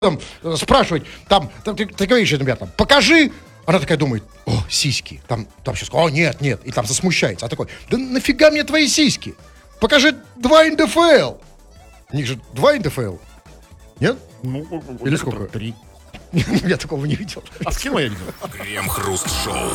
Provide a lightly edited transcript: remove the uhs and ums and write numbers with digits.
спрашивать, ты говоришь, например, покажи. Она такая думает, сиськи. Там сейчас, нет. И там засмущается. А такой, да нафига мне твои сиськи? Покажи 2 НДФЛ. У них же 2 НДФЛ. Нет? Ну, Или сколько? 3. Я такого не видел. А в кино я видел. Крем-хруст-шоу.